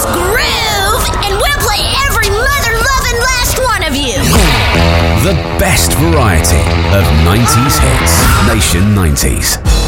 groove, and we'll play every mother-loving last one of you. The best variety of 90s hits. Nation 90s.